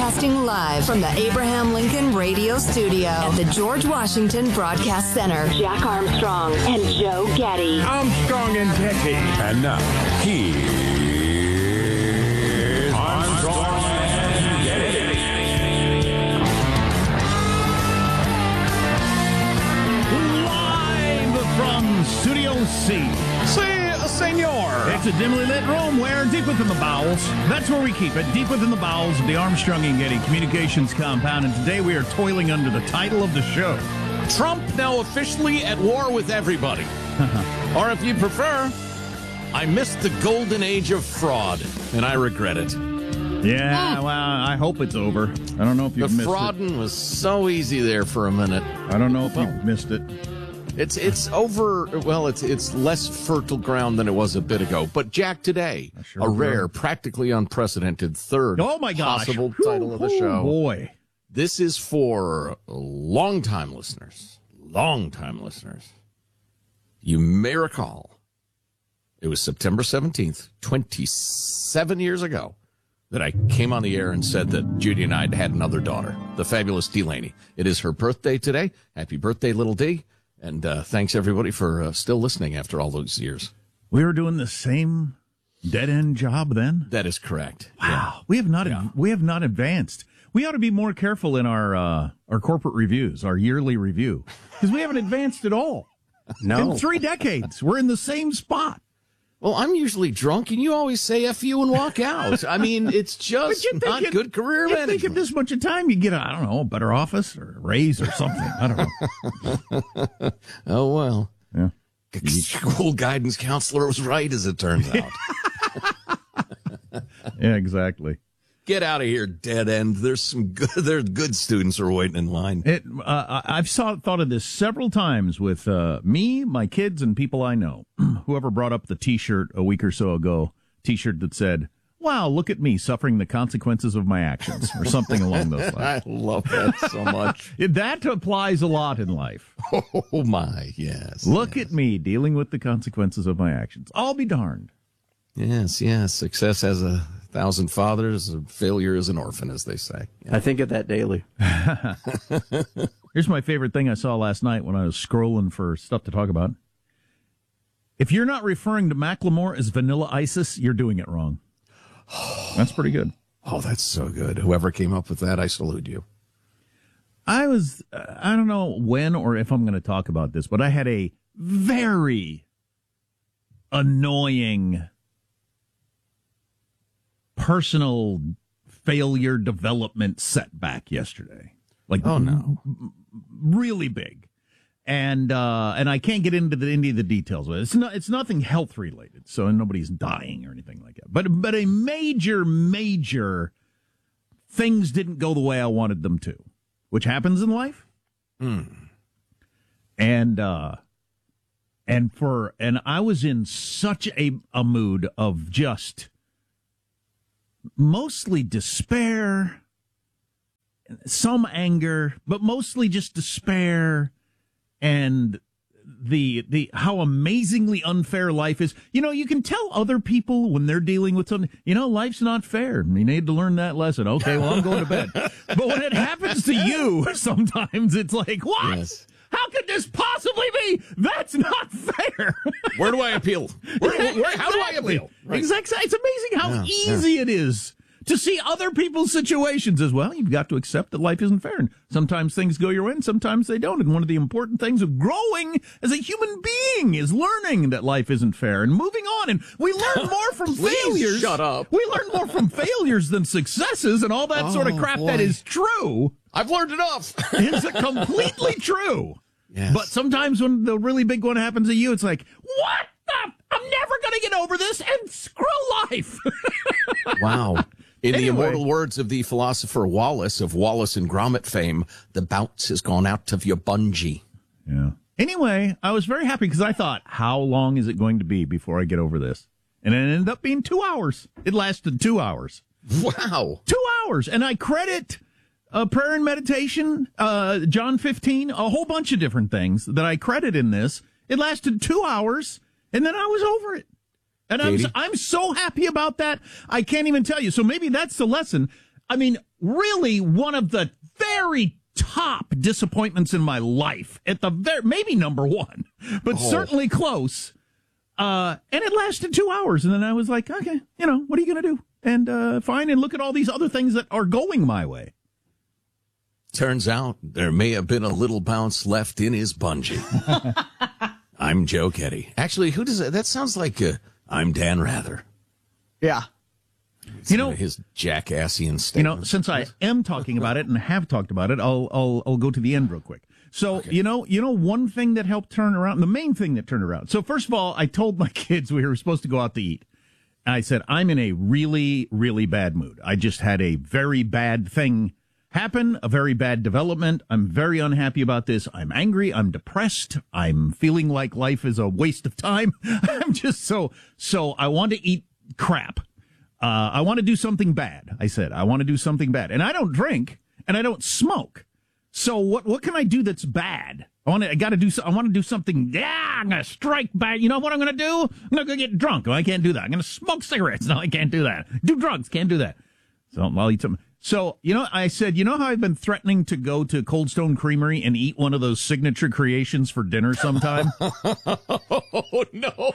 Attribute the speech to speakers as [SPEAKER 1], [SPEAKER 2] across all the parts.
[SPEAKER 1] Broadcasting live from the Abraham Lincoln Radio Studio at the George Washington Broadcast Center. Jack Armstrong and Joe Getty.
[SPEAKER 2] Armstrong and Getty.
[SPEAKER 3] And now, here's Armstrong and Getty.
[SPEAKER 4] Live from Studio C.
[SPEAKER 2] Senor.
[SPEAKER 4] It's a dimly lit room where, deep within the bowels, that's where we keep it, deep within the bowels of the Armstrong and Getty Communications compound. And today we are toiling under the title of the show.
[SPEAKER 5] Trump now officially at war with everybody. Or if you prefer, I missed the golden age of fraud, and I regret it.
[SPEAKER 4] Yeah, well, I hope it's over. I don't know if you've
[SPEAKER 5] The
[SPEAKER 4] missed
[SPEAKER 5] frauding was so easy there for a minute.
[SPEAKER 4] it. I don't know if you've missed it.
[SPEAKER 5] It's over. Well, it's less fertile ground than it was a bit ago. But Jack, today,
[SPEAKER 4] Sure
[SPEAKER 5] a rare, practically unprecedented third
[SPEAKER 4] Oh, my gosh.
[SPEAKER 5] possible title of the show.
[SPEAKER 4] Oh, boy.
[SPEAKER 5] This is for longtime listeners. Longtime listeners. You may recall it was September 17th, 27 years ago, that I came on the air and said that Judy and I had another daughter, the fabulous Delaney. It is her birthday today. Happy birthday, little D. And thanks, everybody, for still listening after all those years.
[SPEAKER 4] We were doing the same dead-end job then?
[SPEAKER 5] That is correct.
[SPEAKER 4] Wow. We have not advanced. We ought to be more careful in our corporate reviews, our yearly review, because we haven't advanced at all.
[SPEAKER 5] No.
[SPEAKER 4] In 3 decades, we're in the same spot.
[SPEAKER 5] Well, I'm usually drunk, and you always say F you and walk out. I mean, it's just not good career
[SPEAKER 4] You
[SPEAKER 5] management.
[SPEAKER 4] think at this much of time you get, I don't know, a better office or a raise or something. I don't know.
[SPEAKER 5] Oh, well.
[SPEAKER 4] Yeah.
[SPEAKER 5] School guidance counselor was right, as it turns out.
[SPEAKER 4] Yeah, exactly.
[SPEAKER 5] Get out of here, dead end. There's good students who are waiting in line.
[SPEAKER 4] I've thought of this several times with me, my kids, and people I know. Whoever brought up the T-shirt a week or so ago, T-shirt that said, "Wow, look at me suffering the consequences of my actions," or something along those lines.
[SPEAKER 5] I love that so much.
[SPEAKER 4] That applies a lot in life.
[SPEAKER 5] Oh, my, yes.
[SPEAKER 4] Look at me dealing with the consequences of my actions. I'll be darned.
[SPEAKER 5] Yes. Success has 1,000 fathers. Failure is an orphan, as they say.
[SPEAKER 6] I think of that daily.
[SPEAKER 4] Here's my favorite thing I saw last night when I was scrolling for stuff to talk about. If you're not referring to Macklemore as Vanilla Isis, you're doing it wrong. That's pretty good.
[SPEAKER 5] Oh, that's so good. Whoever came up with that, I salute you.
[SPEAKER 4] I don't know when or if I'm going to talk about this, but I had a very annoying personal failure development setback yesterday. Like,
[SPEAKER 5] oh no,
[SPEAKER 4] really big. And I can't get into any of the details of it. It's nothing health related, so nobody's dying or anything like that. But a major things didn't go the way I wanted them to, which happens in life. And I was in such a mood of just mostly despair, some anger, but mostly just despair. And the how amazingly unfair life is. You know, you can tell other people when they're dealing with something, life's not fair. You need to learn that lesson. Okay, well, I'm going to bed. But when it happens to you, sometimes it's like, what?
[SPEAKER 5] Yes.
[SPEAKER 4] How could this possibly be? That's not fair.
[SPEAKER 5] Where do I appeal? How do I appeal? Right.
[SPEAKER 4] Exactly. It's amazing how easy it is to see other people's situations as well. You've got to accept that life isn't fair. And sometimes things go your way and sometimes they don't. And one of the important things of growing as a human being is learning that life isn't fair and moving on. And we learn more from failures.
[SPEAKER 5] Shut up.
[SPEAKER 4] We learn more from failures than successes and all that sort of crap that is true.
[SPEAKER 5] I've learned enough.
[SPEAKER 4] Is completely true.
[SPEAKER 5] Yes.
[SPEAKER 4] But sometimes when the really big one happens to you, it's like, what the? I'm never going to get over this and screw life.
[SPEAKER 5] Wow. In the
[SPEAKER 4] Anyway.
[SPEAKER 5] immortal words of the philosopher Wallace of Wallace and Gromit fame, the bounce has gone out of your bungee.
[SPEAKER 4] Yeah. Anyway, I was very happy because I thought, how long is it going to be before I get over this? And it ended up being 2 hours. It lasted 2 hours.
[SPEAKER 5] Wow.
[SPEAKER 4] 2 hours. And I credit prayer and meditation, John 15, a whole bunch of different things that I credit in this. It lasted 2 hours, and then I was over it. And I'm so happy about that. I can't even tell you. So maybe that's the lesson. I mean, really one of the very top disappointments in my life. At the maybe number one, but certainly close. And it lasted 2 hours, and then I was like, okay, what are you going to do? And fine, and look at all these other things that are going my way.
[SPEAKER 5] Turns out there may have been a little bounce left in his bungee. I'm Joe Getty. Actually, who does that? That sounds like I'm Dan Rather.
[SPEAKER 6] Yeah.
[SPEAKER 5] His jackassian statement.
[SPEAKER 4] Since I am talking about it and have talked about it, I'll go to the end real quick. So,
[SPEAKER 5] okay.
[SPEAKER 4] One thing that helped turn around, the main thing that turned around. So first of all, I told my kids we were supposed to go out to eat. I said, I'm in a really, really bad mood. I just had a very bad thing happen, a very bad development. I'm very unhappy about this. I'm angry. I'm depressed. I'm feeling like life is a waste of time. I'm just so I want to eat crap. I want to do something bad. I said, I want to do something bad. And I don't drink and I don't smoke. So what can I do that's bad? I want to do something. Yeah, I'm going to strike back. You know what I'm going to do? I'm going to go get drunk. Oh, I can't do that. I'm going to smoke cigarettes. No, I can't do that. Do drugs. Can't do that. So I'll eat something. So, I said, how I've been threatening to go to Cold Stone Creamery and eat one of those signature creations for dinner sometime?
[SPEAKER 5] Oh, no.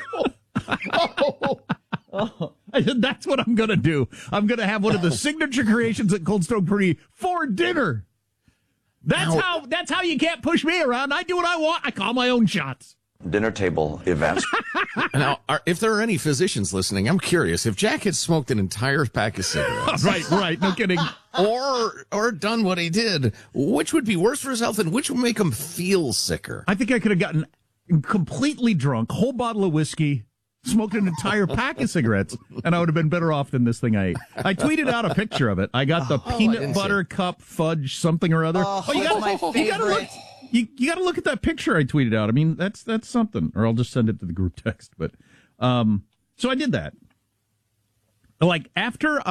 [SPEAKER 4] I said, that's what I'm going to do. I'm going to have one of the signature creations at Cold Stone Creamery for dinner. That's how you can't push me around. I do what I want. I call my own shots.
[SPEAKER 7] Dinner table events.
[SPEAKER 5] Now, if there are any physicians listening, I'm curious if Jack had smoked an entire pack of cigarettes,
[SPEAKER 4] right, no kidding,
[SPEAKER 5] or done what he did, which would be worse for his health and which would make him feel sicker?
[SPEAKER 4] I think I could have gotten completely drunk, whole bottle of whiskey, smoked an entire pack of cigarettes, and I would have been better off than this thing I ate. I tweeted out a picture of it. I got the peanut butter cup fudge something or other.
[SPEAKER 6] You gotta
[SPEAKER 4] look. You got to look at that picture I tweeted out. I mean, that's something. Or I'll just send it to the group text. But so I did that. Like after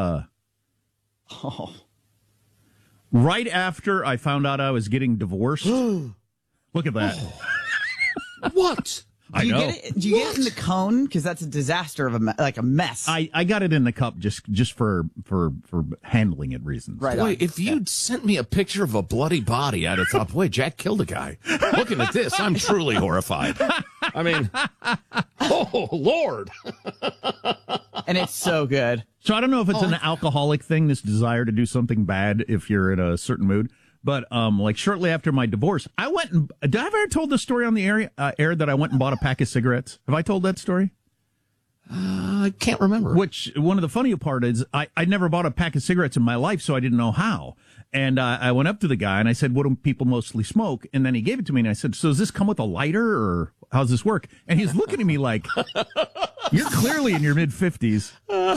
[SPEAKER 4] right after I found out I was getting divorced. Look at that.
[SPEAKER 5] What?
[SPEAKER 6] Do you get it in the cone? Because that's a disaster of a mess.
[SPEAKER 4] I got it in the cup just for handling it reasons.
[SPEAKER 5] Right. Boy, if you'd sent me a picture of a bloody body, I'd have thought, boy, Jack killed a guy. Looking at this, I'm truly horrified. I mean, oh, Lord.
[SPEAKER 6] And it's so good.
[SPEAKER 4] So I don't know if it's an alcoholic thing, this desire to do something bad if you're in a certain mood. But like shortly after my divorce, I went and did I ever told the story on the air that I went and bought a pack of cigarettes? Have I told that story?
[SPEAKER 5] I can't remember.
[SPEAKER 4] Which one of the funny part is I never bought a pack of cigarettes in my life, so I didn't know how. And I went up to the guy and I said, "What do people mostly smoke?" And then he gave it to me and I said, "So does this come with a lighter or how's this work?" And he's looking at me like, "You're clearly in your mid-50s.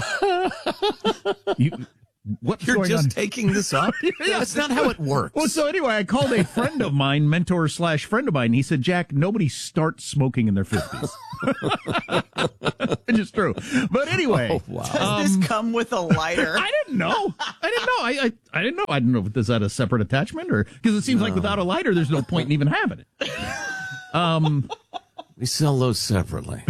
[SPEAKER 5] You're just taking this up? That's not how it works."
[SPEAKER 4] Well, so anyway, I called a friend of mine, mentor / friend of mine, and he said, "Jack, nobody starts smoking in their 50s. Which is true. But anyway.
[SPEAKER 5] Wow.
[SPEAKER 6] Does this come with a lighter?
[SPEAKER 4] I didn't know. I didn't know. I didn't know if this had a separate attachment or because it seems like without a lighter, there's no point in even having it.
[SPEAKER 5] We sell those separately.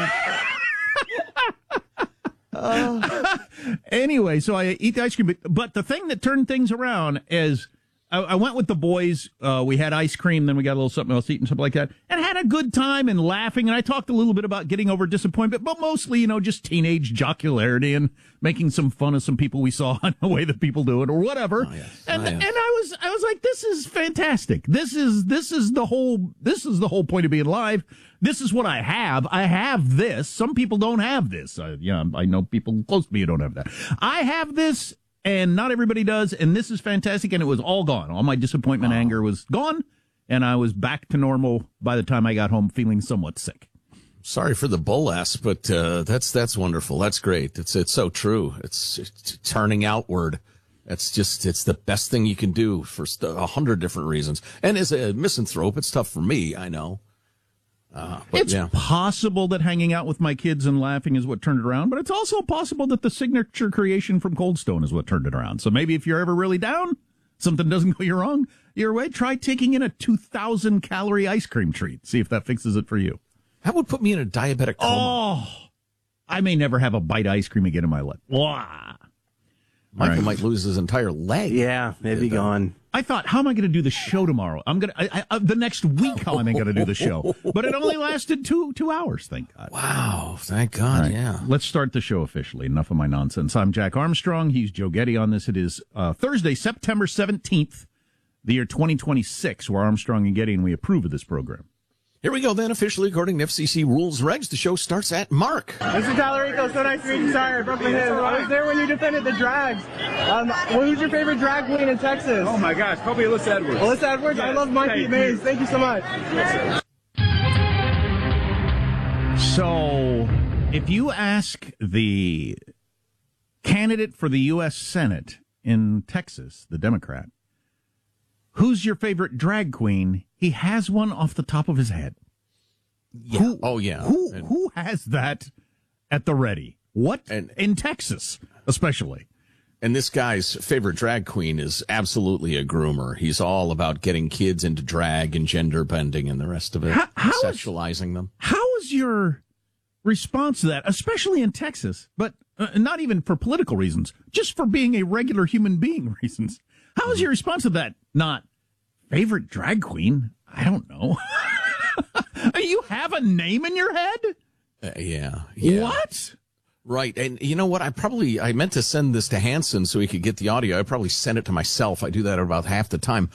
[SPEAKER 4] Anyway, so I eat the ice cream. But the thing that turned things around is I went with the boys. We had ice cream, then we got a little something else to eat and something like that, and had a good time and laughing. And I talked a little bit about getting over disappointment, but mostly, just teenage jocularity and making some fun of some people we saw in the way that people do it or whatever. Oh, yes. And I was like, this is fantastic. This is the whole point of being alive. This is what I have. I have this. Some people don't have this. I know people close to me who don't have that. I have this, and not everybody does, and this is fantastic, and it was all gone. All my disappointment, anger was gone, and I was back to normal by the time I got home feeling somewhat sick.
[SPEAKER 5] Sorry for the bull ass, but that's wonderful. That's great. It's so true. It's turning outward. It's the best thing you can do for 100 different reasons. And as a misanthrope, it's tough for me, I know.
[SPEAKER 4] It's possible that hanging out with my kids and laughing is what turned it around, but it's also possible that the signature creation from Cold Stone is what turned it around. So maybe if you're ever really down, something doesn't go your way, try taking in a 2,000 calorie ice cream treat. See if that fixes it for you.
[SPEAKER 5] That would put me in a diabetic coma.
[SPEAKER 4] Oh, I may never have a bite of ice cream again in my life. Blah.
[SPEAKER 5] Michael might lose his entire leg.
[SPEAKER 8] Yeah, maybe gone.
[SPEAKER 4] I thought, how am I going to do the show tomorrow? The next week, how am I going to do the show? But it only lasted two hours, thank God.
[SPEAKER 5] Wow, thank God,
[SPEAKER 4] Right,
[SPEAKER 5] yeah.
[SPEAKER 4] let's start the show officially. Enough of my nonsense. I'm Jack Armstrong. He's Joe Getty on this. It is Thursday, September 17th, the year 2026. We're Armstrong and Getty, and we approve of this program.
[SPEAKER 5] Here we go then, officially according to FCC rules regs. The show starts at Mark.
[SPEAKER 9] Mr. Tallarico, so nice to meet you. Sorry, I broke my head. I was there when you defended the drags. Who's your favorite drag queen in Texas?
[SPEAKER 2] Oh my gosh, probably Alyssa Edwards.
[SPEAKER 9] Alyssa Edwards?
[SPEAKER 2] Yes,
[SPEAKER 9] I love Mikey Mays. Thank you so much.
[SPEAKER 4] So, if you ask the candidate for the U.S. Senate in Texas, the Democrat, who's your favorite drag queen, he has one off the top of his head.
[SPEAKER 5] Yeah.
[SPEAKER 4] Who has that at the ready? What? In Texas, especially.
[SPEAKER 5] And this guy's favorite drag queen is absolutely a groomer. He's all about getting kids into drag and gender bending and the rest of it, sexualizing them.
[SPEAKER 4] How is your response to that, especially in Texas, but not even for political reasons, just for being a regular human being reasons? How is your response to that? Not favorite drag queen? I don't know. You have a name in your head?
[SPEAKER 5] Yeah.
[SPEAKER 4] What?
[SPEAKER 5] Right. And you know what? I meant to send this to Hanson so he could get the audio. I probably sent it to myself. I do that about half the time.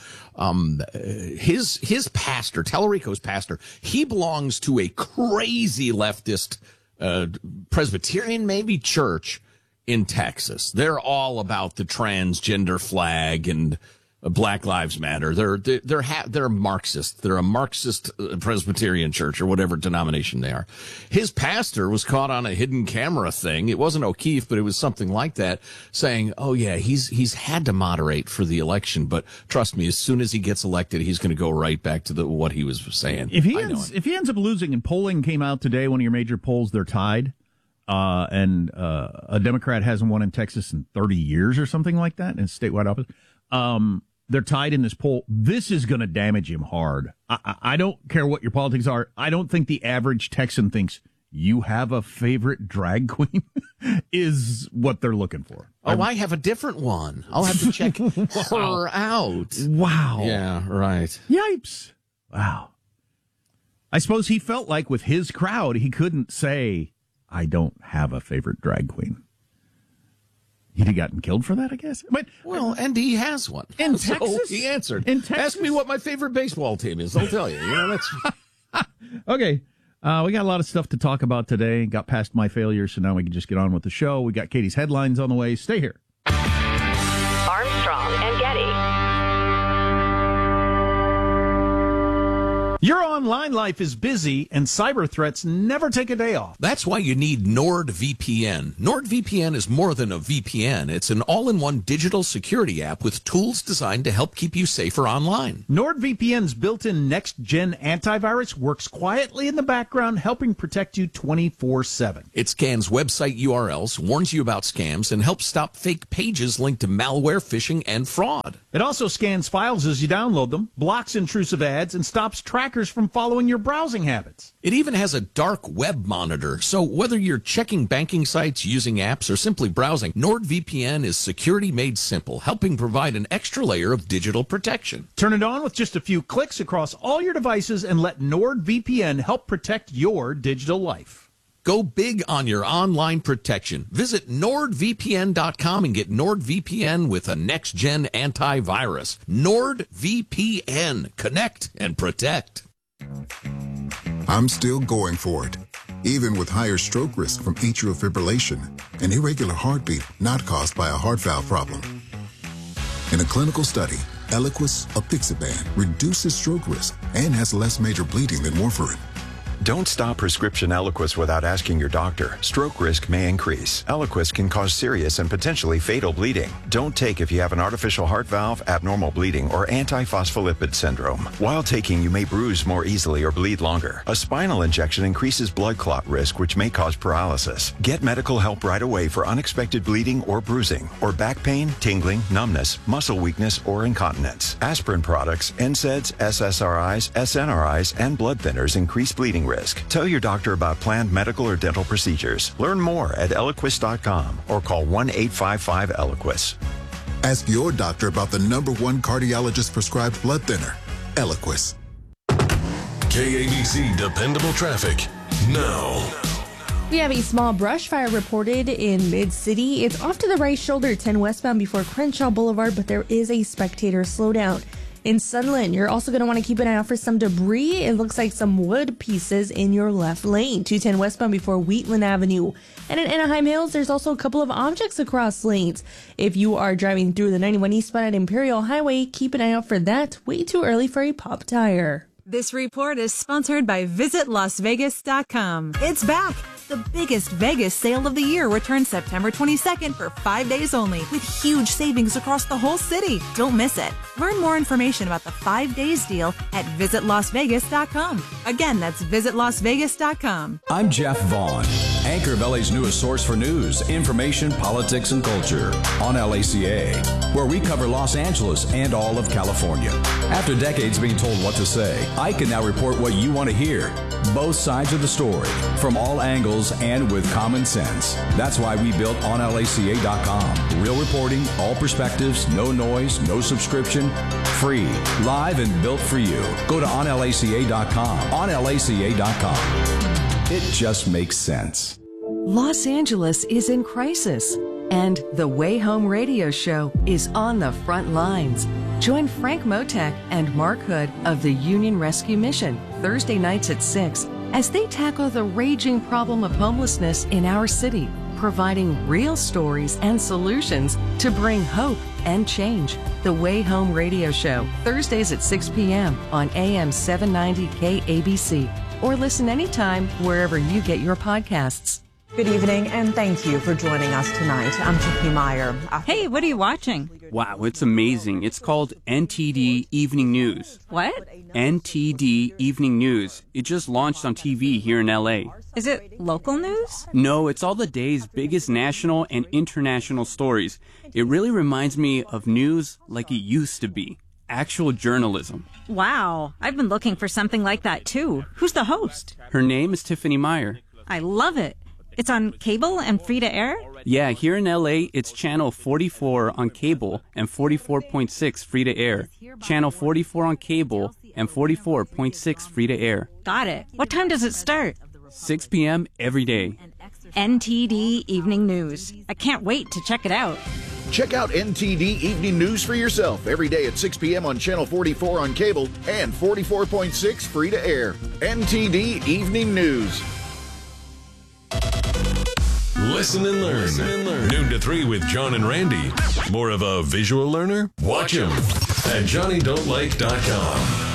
[SPEAKER 5] His pastor, Tallarico's pastor, he belongs to a crazy leftist, Presbyterian maybe church in Texas. They're all about the transgender flag and Black Lives Matter. They're Marxist. They're a Marxist Presbyterian church or whatever denomination they are. His pastor was caught on a hidden camera thing. It wasn't O'Keefe, but it was something like that, saying, "Oh yeah, he's had to moderate for the election, but trust me, as soon as he gets elected, he's going to go right back to what he was saying."
[SPEAKER 4] If he ends up losing, and polling came out today, one of your major polls, they're tied. And a Democrat hasn't won in Texas in 30 years or something like that in statewide office. They're tied in this poll. This is going to damage him hard. I don't care what your politics are. I don't think the average Texan thinks you have a favorite drag queen is what they're looking for.
[SPEAKER 5] Oh, I have a different one. I'll have to check her out.
[SPEAKER 4] Wow.
[SPEAKER 5] Yeah, right.
[SPEAKER 4] Yipes. Wow. I suppose he felt like with his crowd, he couldn't say, I don't have a favorite drag queen. He'd have gotten killed for that, I guess. But
[SPEAKER 5] and he has one.
[SPEAKER 4] In
[SPEAKER 5] so
[SPEAKER 4] Texas?
[SPEAKER 5] He answered.
[SPEAKER 4] In Texas?
[SPEAKER 5] Ask me what my favorite baseball team is. I'll tell you. That's
[SPEAKER 4] okay. We got a lot of stuff to talk about today. Got past my failure, so now we can just get on with the show. We got Katie's headlines on the way. Stay here.
[SPEAKER 1] Armstrong and Getty.
[SPEAKER 4] Your online life is busy, and cyber threats never take a day off.
[SPEAKER 5] That's why you need NordVPN. NordVPN is more than a VPN. It's an all-in-one digital security app with tools designed to help keep you safer online.
[SPEAKER 4] NordVPN's built-in next-gen antivirus works quietly in the background, helping protect you 24/7.
[SPEAKER 5] It scans website URLs, warns you about scams, and helps stop fake pages linked to malware, phishing, and fraud.
[SPEAKER 4] It also scans files as you download them, blocks intrusive ads, and stops trackers from following your browsing habits.
[SPEAKER 5] It even has a dark web monitor, so whether you're checking banking sites, using apps, or simply browsing, NordVPN is security made simple, helping provide an extra layer of digital protection.
[SPEAKER 4] Turn it on with just a few clicks across all your devices and let NordVPN help protect your digital life.
[SPEAKER 5] Go big on your online protection. Visit NordVPN.com and get NordVPN with a next-gen antivirus. NordVPN. Connect and protect.
[SPEAKER 10] I'm still going for it, even with higher stroke risk from atrial fibrillation, an irregular heartbeat not caused by a heart valve problem. In a clinical study, Eliquis apixaban reduces stroke risk and has less major bleeding than warfarin.
[SPEAKER 11] Don't stop prescription Eliquis without asking your doctor. Stroke risk may increase. Eliquis can cause serious and potentially fatal bleeding. Don't take if you have an artificial heart valve, abnormal bleeding, or antiphospholipid syndrome. While taking, you may bruise more easily or bleed longer. A spinal injection increases blood clot risk, which may cause paralysis. Get medical help right away for unexpected bleeding or bruising, or back pain, tingling, numbness, muscle weakness, or incontinence. Aspirin products, NSAIDs, SSRIs, SNRIs, and blood thinners increase bleeding risk. risk. Tell your doctor about planned medical or dental procedures. Learn more at Eliquis.com or call 1-855-ELIQUIS.
[SPEAKER 10] Ask your doctor about the #1 cardiologist prescribed blood thinner, Eliquis.
[SPEAKER 8] KABC Dependable Traffic now.
[SPEAKER 12] We have a small brush fire reported in Mid-City. It's off to the right shoulder, 10 westbound before Crenshaw Boulevard, but there is a spectator slowdown. In Sunland, you're also going to want to keep an eye out for some debris. It looks like some wood pieces in your left lane, 210 westbound before Wheatland Avenue. And in Anaheim Hills, there's also a couple of objects across lanes. If you are driving through the 91 eastbound at Imperial Highway, keep an eye out for that. Way too early for a pop tire.
[SPEAKER 13] This report is sponsored by VisitLasVegas.com. It's back! The biggest Vegas sale of the year returns September 22nd for 5 days only, with huge savings across the whole city. Don't miss it. Learn more information about the 5 days deal at VisitLasVegas.com. Again, that's VisitLasVegas.com.
[SPEAKER 14] I'm Jeff Vaughn, anchor of LA's newest source for news, information, politics, and culture on LACA, where we cover Los Angeles and all of California. After decades being told what to say, I can now report what you want to hear. Both sides of the story, from all angles and with common sense. That's why we built OnLACA.com. Real reporting, all perspectives, no noise, no subscription, free, live, and built for you. Go to OnLACA.com. OnLACA.com. It just makes sense.
[SPEAKER 15] Los Angeles is in crisis, and the Way Home radio show is on the front lines. Join Frank Motek and Mark Hood of the Union Rescue Mission Thursday nights at 6 as they tackle the raging problem of homelessness in our city, providing real stories and solutions to bring hope and change. The Way Home radio show, Thursdays at 6 p.m. on AM 790 KABC, or listen anytime wherever you get your podcasts.
[SPEAKER 16] Good evening, and thank you for joining us tonight. I'm Tiffany Meyer.
[SPEAKER 17] Hey, what are you watching? Wow, it's amazing. It's called NTD Evening News.
[SPEAKER 16] What?
[SPEAKER 17] NTD Evening News. It just launched on TV here in LA.
[SPEAKER 16] Is it local news?
[SPEAKER 17] No, it's all the day's biggest national and international stories. It really reminds me of news like it used to be. Actual journalism.
[SPEAKER 16] Wow, I've been looking for something like that too. Who's the host?
[SPEAKER 17] Her name is Tiffany Meyer.
[SPEAKER 16] I love it. It's on cable and free to air?
[SPEAKER 17] Yeah, here in LA, it's channel 44 on cable and 44.6 free to air. Channel 44 on cable and 44.6 free to air.
[SPEAKER 16] Got it. What time does it start?
[SPEAKER 17] 6 p.m. every day.
[SPEAKER 16] NTD Evening News. I can't wait to check it out.
[SPEAKER 18] Check out NTD Evening News for yourself every day at 6 p.m. on Channel 44 on cable and 44.6 free to air. NTD Evening News.
[SPEAKER 8] Listen and learn. Noon to 3 with John and Randy. More of a visual learner? Watch him at JohnnyDon'tLike.com.